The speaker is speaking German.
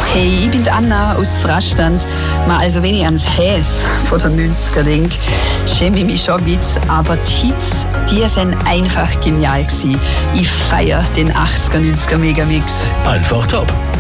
Hey, ich bin die Anna aus Frastanz. Also wenn ich ans Häs von den 90er denke, schäme ich mich schon ein bisschen. Aber die Hits, die sind einfach genial gewesen. Ich feiere den 80er, 90er Megamix. Einfach top.